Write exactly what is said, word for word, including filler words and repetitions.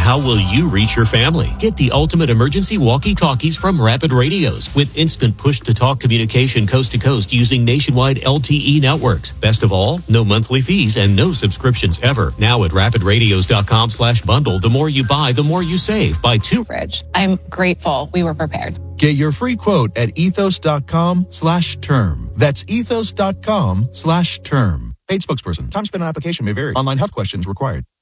how will you reach your family? Get the ultimate emergency walkie-talkies from Rapid Radios with instant push-to-talk communication coast to coast using nationwide L T E networks. Best of all, no monthly fees and no subscriptions ever. Now at rapid radios dot com slash bundle, the more you buy, the more you save. Buy two. Fridge. I'm grateful we were prepared. Get your free quote at ethos.com slash term. That's ethos.com slash term. Paid spokesperson. Time spent on application may vary. Online health questions required.